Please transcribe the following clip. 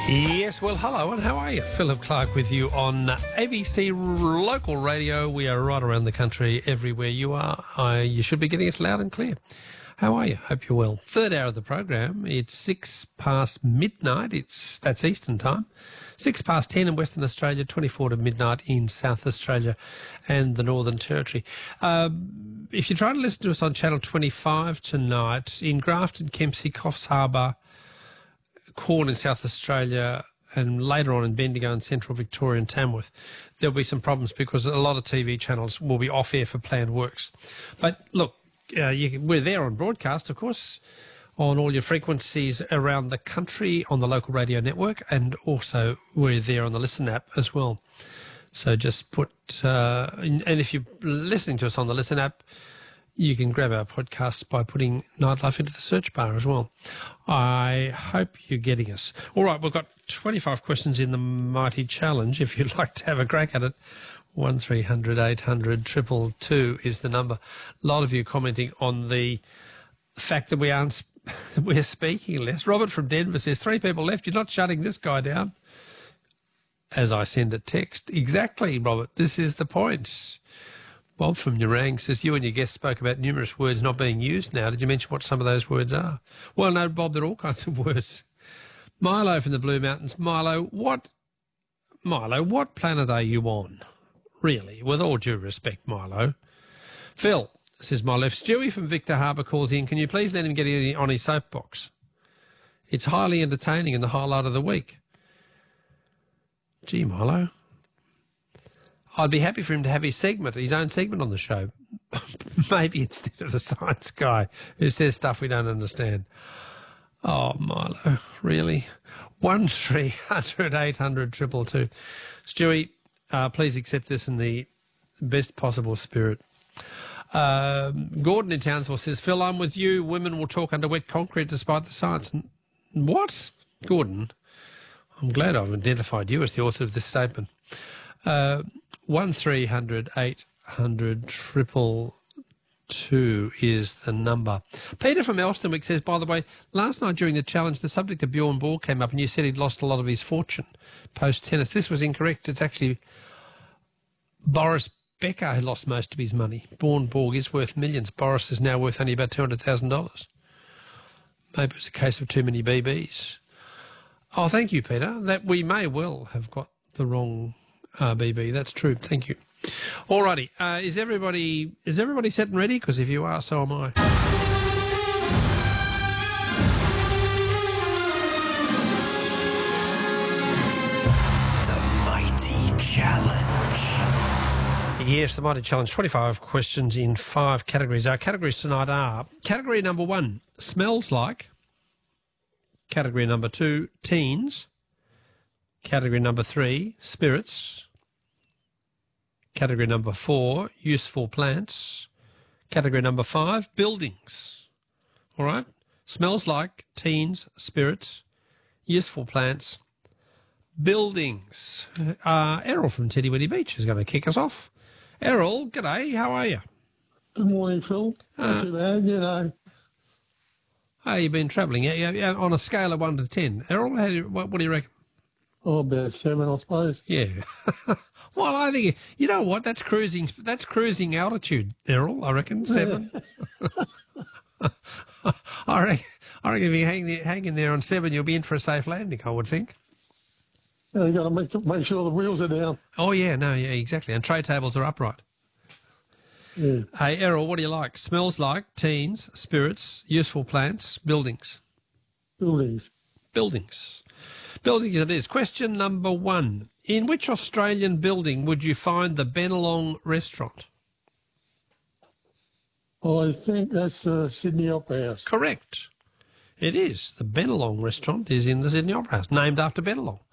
Yes, well, hello, and how are you? Philip Clark with you on ABC Local Radio. We are right around the country, everywhere you are. You should be getting us loud and clear. How are you? Hope you're well. Third hour of the program. It's 6 past midnight. That's Eastern time. 6 past 10 in Western Australia, 24 to midnight in South Australia and the Northern Territory. If you're trying to listen to us on Channel 25 tonight, in Grafton, Kempsey, Coffs Harbour, Corn in South Australia, and later on in Bendigo and Central Victoria and Tamworth, there'll be some problems because a lot of TV channels will be off air for planned works. But look, we're there on broadcast, of course, on all your frequencies around the country on the local radio network, and also we're there on the Listen app as well. So just put, and if you're listening to us on the Listen app, you can grab our podcasts by putting Nightlife into the search bar as well. I hope you're getting us. All right, we've got 25 questions in the Mighty Challenge. If you'd like to have a crack at it, 1300 800 222 is the number. A lot of you commenting on the fact that we're speaking less. Robert from Denver says, 3 people left. You're not shutting this guy down. As I send a text. Exactly, Robert. This is the point. Bob from Nerang says, you and your guest spoke about numerous words not being used now. Did you mention what some of those words are? Well, no, Bob, there are all kinds of words. Milo from the Blue Mountains. Milo, what planet are you on? Really, with all due respect, Milo. Phil says, my left. Stewie from Victor Harbour calls in. Can you please let him get on his soapbox? It's highly entertaining and the highlight of the week. Gee, Milo. I'd be happy for him to have his own segment on the show. Maybe instead of the science guy who says stuff we don't understand. Oh, Milo, really? 1300 800 222. Stewie, please accept this in the best possible spirit. Gordon in Townsville says, Phil, I'm with you. Women will talk under wet concrete despite the science. What? Gordon, I'm glad I've identified you as the author of this statement. 1300 800 222 is the number. Peter from Elstonwick says, by the way, last night during the challenge, the subject of Bjorn Borg came up and you said he'd lost a lot of his fortune post-tennis. This was incorrect. It's actually Boris Becker who lost most of his money. Bjorn Borg is worth millions. Boris is now worth only about $200,000. Maybe it's a case of too many BBs. Oh, thank you, Peter. That we may well have got the wrong BB. That's true. Thank you. All righty. Is everybody set and ready? Because if you are, so am I. The Mighty Challenge. Yes, the Mighty Challenge. 25 questions in 5 categories. Our categories tonight are category number 1, smells like. Category number 2, teens. Category number 3, spirits. Category number 4, useful plants. Category number 5, buildings. All right? Smells like, teens, spirits, useful plants, buildings. Errol from Tiddy Beach is going to kick us off. Errol, g'day. How are you? Good morning, Phil. Not too bad, you know. Oh, you've been travelling. Yeah, on a scale of 1 to 10. Errol, what do you reckon? Oh, about 7, I suppose. Yeah. Well, I think, you know what, that's cruising altitude, Errol, I reckon, 7. I reckon if you hang in there on 7, you'll be in for a safe landing, I would think. Yeah, you got to make sure the wheels are down. Oh, yeah, exactly. And tray tables are upright. Yeah. Hey, Errol, what do you like? Smells like, teens, spirits, useful plants, buildings. Buildings. Buildings it is. Question number 1. In which Australian building would you find the Bennelong restaurant? I think that's Sydney Opera House. Correct. It is. The Bennelong restaurant is in the Sydney Opera House, named after Bennelong.